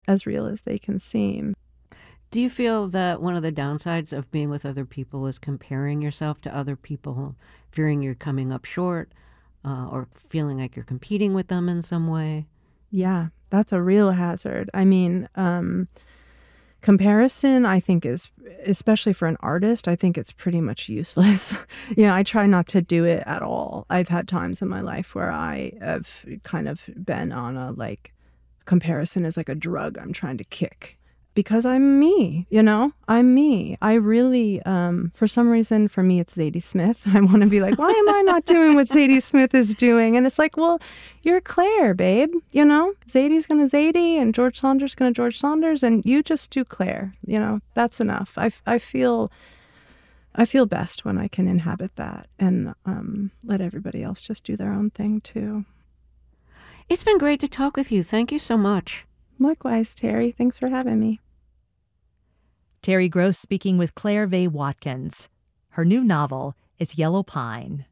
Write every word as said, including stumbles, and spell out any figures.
as real as they can seem. Do you feel that one of the downsides of being with other people is comparing yourself to other people, fearing you're coming up short, uh, or feeling like you're competing with them in some way? Yeah, that's a real hazard. I mean, um, comparison, I think, is, especially for an artist, I think it's pretty much useless. You know, I try not to do it at all. I've had times in my life where I have kind of been on a, like, comparison is like a drug I'm trying to kick. Because I'm me, you know? I'm me. I really, um, for some reason, for me, it's Zadie Smith. I want to be like, why am I not doing what Zadie Smith is doing? And it's like, well, you're Claire, babe. You know? Zadie's going to Zadie and George Saunders going to George Saunders, and you just do Claire. You know? That's enough. I, I feel... I feel best when I can inhabit that and um, let everybody else just do their own thing, too. It's been great to talk with you. Thank you so much. Likewise, Terry. Thanks for having me. Terry Gross speaking with Claire Vaye Watkins. Her new novel is Yellow Pine.